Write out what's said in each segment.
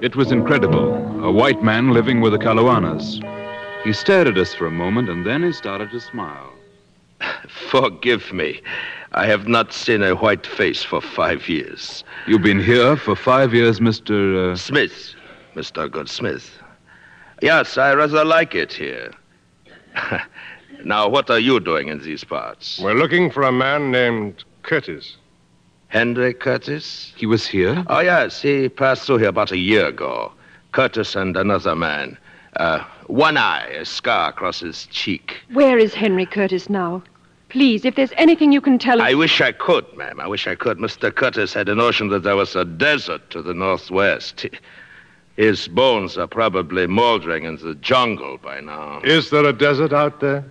It was incredible. A white man living with the Kalawanas. He stared at us for a moment, and then he started to smile. Forgive me. I have not seen a white face for 5 years. You've been here for 5 years, Mr. Smith. Mr. Goodsmith. Yes, I rather like it here. Now, what are you doing in these parts? We're looking for a man named Curtis. Henry Curtis? He was here? Oh, yes. He passed through here about a year ago. Curtis and another man. One eye, a scar across his cheek. Where is Henry Curtis now? Please, if there's anything you can tell us... I wish I could, ma'am. I wish I could. Mr. Curtis had a notion that there was a desert to the northwest. His bones are probably moldering in the jungle by now. Is there a desert out there?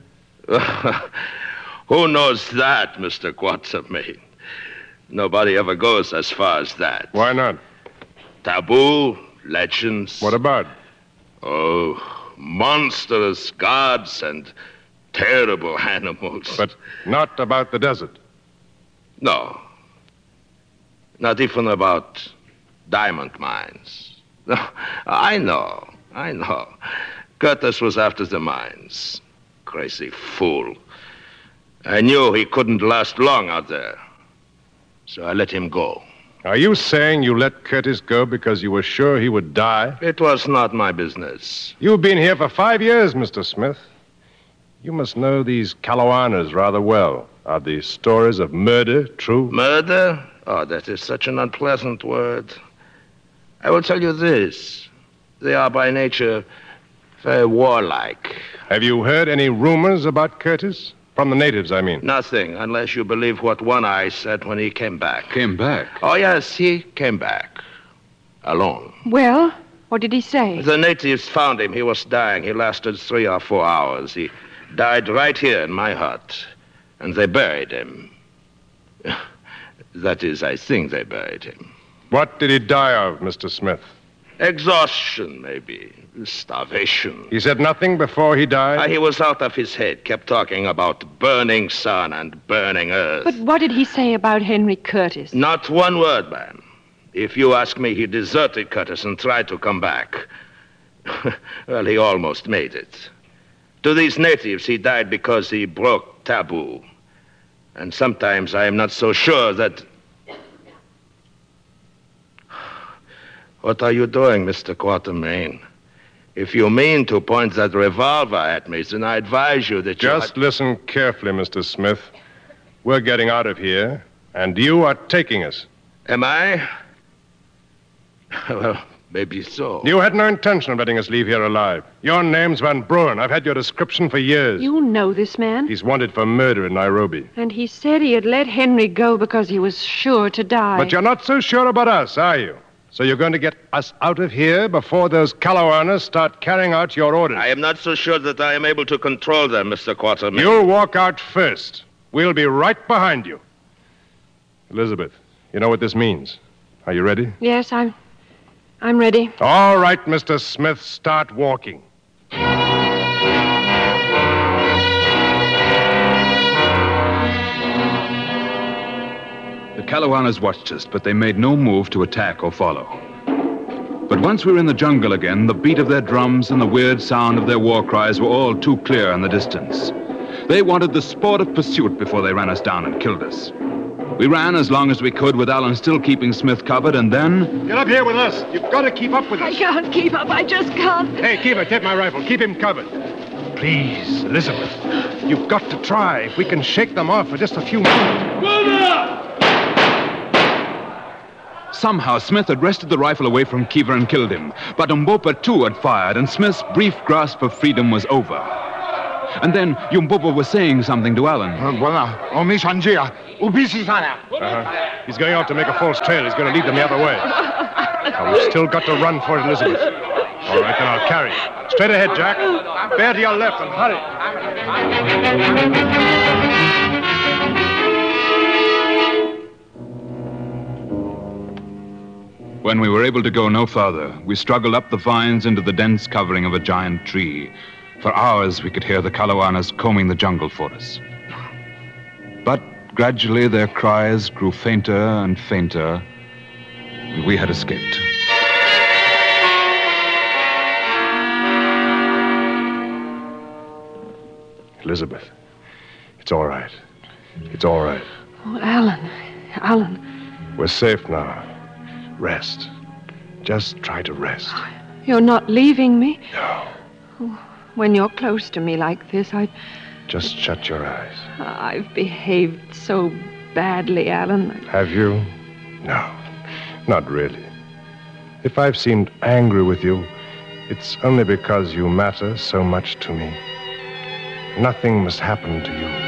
Who knows that, Mr. Quatermain? Nobody ever goes as far as that. Why not? Taboo, legends. What about? Oh, monstrous gods and terrible animals. But not about the desert? No. Not even about diamond mines. I know. Curtis was after the mines. Crazy fool. I knew he couldn't last long out there. So I let him go. Are you saying you let Curtis go because you were sure he would die? It was not my business. You've been here for 5 years, Mr. Smith. You must know these Kalawanas rather well. Are the stories of murder true? Murder? Oh, that is such an unpleasant word. I will tell you this. They are by nature very warlike. Have you heard any rumors about Curtis? From the natives, I mean. Nothing, unless you believe what One Eye said when he came back. Came back? Oh, yes, he came back. Alone. Well, what did he say? The natives found him. He was dying. He lasted 3 or 4 hours. He died right here in my hut. And they buried him. That is, I think they buried him. What did he die of, Mr. Smith? Exhaustion, maybe. Starvation. He said nothing before he died? He was out of his head, kept talking about burning sun and burning earth. But what did he say about Henry Curtis? Not one word, ma'am. If you ask me, he deserted Curtis and tried to come back. Well, he almost made it. To these natives, he died because he broke taboo. And sometimes I am not so sure that... What are you doing, Mr. Quatermain? If you mean to point that revolver at me, then I advise you that Just listen carefully, Mr. Smith. We're getting out of here, and you are taking us. Am I? Well, maybe so. You had no intention of letting us leave here alive. Your name's Van Bruin. I've had your description for years. You know this man? He's wanted for murder in Nairobi. And he said he had let Henry go because he was sure to die. But you're not so sure about us, are you? So you're going to get us out of here before those Kalawanas start carrying out your orders? I am not so sure that I am able to control them, Mr. Quatermain. You'll walk out first. We'll be right behind you. Elizabeth, you know what this means. Are you ready? Yes, I'm ready. All right, Mr. Smith, start walking. The Kalawanas watched us, but they made no move to attack or follow. But once we were in the jungle again, the beat of their drums and the weird sound of their war cries were all too clear in the distance. They wanted the sport of pursuit before they ran us down and killed us. We ran as long as we could with Alan still keeping Smith covered, and then... Get up here with us. You've got to keep up with us. I can't keep up. I just can't. Hey, Kiva, take my rifle. Keep him covered. Please, Elizabeth. You've got to try. If we can shake them off for just a few minutes. Move up! Somehow, Smith had wrested the rifle away from Kiva and killed him. But Umbopa, too, had fired, and Smith's brief grasp of freedom was over. And then Umbopa was saying something to Alan. He's going out to make a false trail. He's going to lead them the other way. Now, we've still got to run for it, Elizabeth. All right, then I'll carry. Straight ahead, Jack. Bear to your left and hurry. When we were able to go no farther, we struggled up the vines into the dense covering of a giant tree. For hours, we could hear the Kalawanas combing the jungle for us. But gradually, their cries grew fainter and fainter, and we had escaped. Elizabeth. It's all right. It's all right. Oh, Alan. Alan. We're safe now. Rest. Just try to rest. You're not leaving me? No. When you're close to me like this, Just shut your eyes. I've behaved so badly, Alan. Have you? No, not really. If I've seemed angry with you, it's only because you matter so much to me. Nothing must happen to you.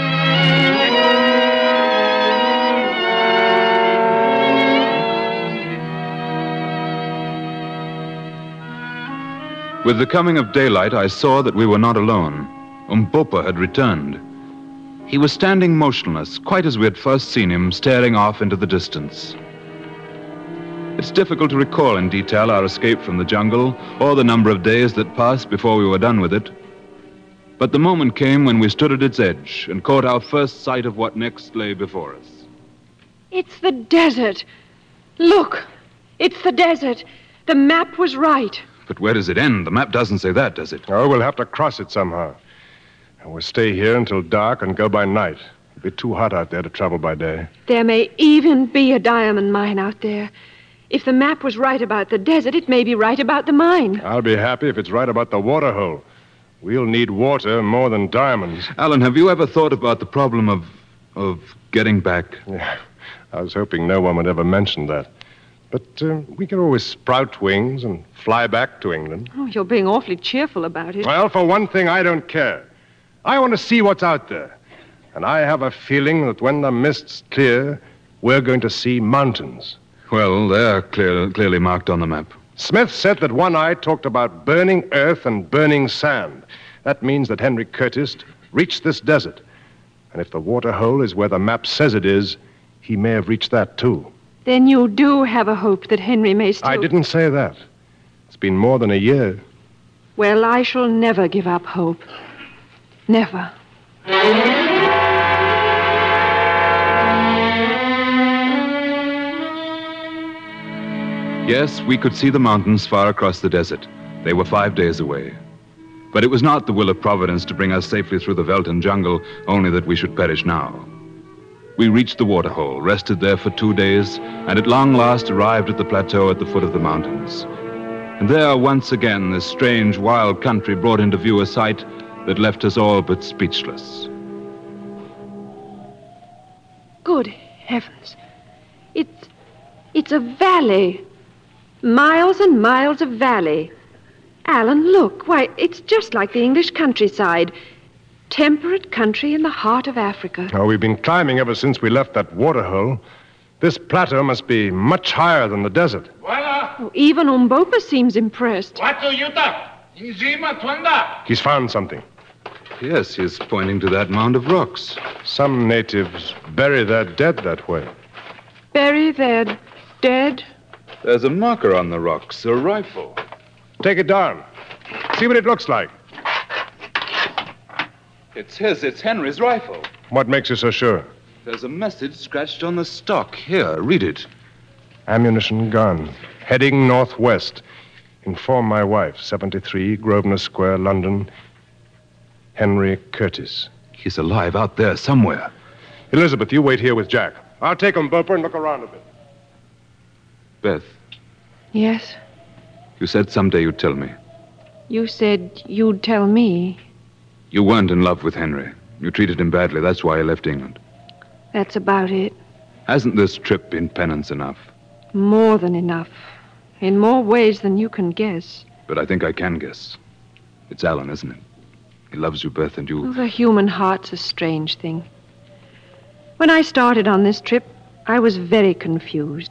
With the coming of daylight, I saw that we were not alone. Umbopa had returned. He was standing motionless, quite as we had first seen him, staring off into the distance. It's difficult to recall in detail our escape from the jungle, or the number of days that passed before we were done with it. But the moment came when we stood at its edge and caught our first sight of what next lay before us. It's the desert. Look, it's the desert. The map was right. But where does it end? The map doesn't say that, does it? Oh, we'll have to cross it somehow. And we'll stay here until dark and go by night. It'll be too hot out there to travel by day. There may even be a diamond mine out there. If the map was right about the desert, it may be right about the mine. I'll be happy if it's right about the water hole. We'll need water more than diamonds. Alan, have you ever thought about the problem of getting back? Yeah, I was hoping no one would ever mention that. But we can always sprout wings and fly back to England. Oh, you're being awfully cheerful about it. Well, for one thing, I don't care. I want to see what's out there. And I have a feeling that when the mist's clear, we're going to see mountains. Well, they're clearly marked on the map. Smith said that One Eye talked about burning earth and burning sand. That means that Henry Curtis reached this desert. And if the water hole is where the map says it is, he may have reached that too. Then you do have a hope that Henry may still... I didn't say that. It's been more than a year. Well, I shall never give up hope. Never. Yes, we could see the mountains far across the desert. They were 5 days away. But it was not the will of Providence to bring us safely through the veldt and jungle, only that we should perish now. We reached the waterhole, rested there for 2 days, and at long last arrived at the plateau at the foot of the mountains. And there, once again, this strange, wild country brought into view a sight that left us all but speechless. Good heavens. It's a valley. Miles and miles of valley. Alan, look. Why, it's just like the English countryside. Temperate country in the heart of Africa. Oh, we've been climbing ever since we left that waterhole. This plateau must be much higher than the desert. Oh, even Umbopa seems impressed. He's found something. Yes, he's pointing to that mound of rocks. Some natives bury their dead that way. Bury their dead? There's a marker on the rocks, a rifle. Take it down. See what it looks like. It's Henry's rifle. What makes you so sure? There's a message scratched on the stock. Here, read it. Ammunition gone. Heading northwest. Inform my wife, 73 Grosvenor Square, London. Henry Curtis. He's alive out there somewhere. Elizabeth, you wait here with Jack. I'll take Umbopa and look around a bit. Beth, Yes? you said someday you'd tell me. You said you'd tell me. You weren't in love with Henry. You treated him badly. That's why he left England. That's about it. Hasn't this trip been penance enough? More than enough. In more ways than you can guess. But I think I can guess. It's Alan, isn't it? He loves you, Beth, and you... Oh, the human heart's a strange thing. When I started on this trip, I was very confused.